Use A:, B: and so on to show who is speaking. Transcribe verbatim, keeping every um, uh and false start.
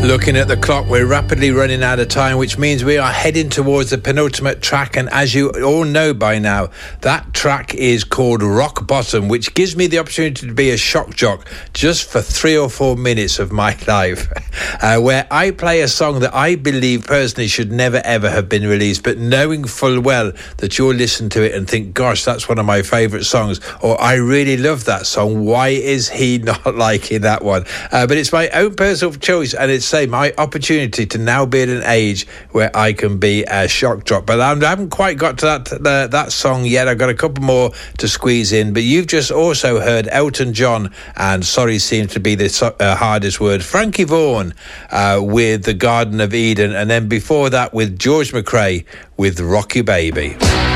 A: Looking at the clock, we're rapidly running out of time, which means we are heading towards the penultimate track. And as you all know by now, that track is called Rock Bottom, which gives me the opportunity to be a shock jock just for three or four minutes of my life, uh, where I play a song that I believe personally should never ever have been released, but knowing full well that you'll listen to it and think, gosh, that's one of my favourite songs, or I really love that song, why is he not liking that one? Uh, but it's my own personal choice, and it's say my opportunity to now be at an age where I can be a shock jock. But I'm, I haven't quite got to that uh, that song yet. I've got a couple more to squeeze in. But you've just also heard Elton John, and sorry seems to be the so, uh, hardest word, Frankie Vaughan uh, with The Garden of Eden, and then before that with George McRae with Rocky Baby.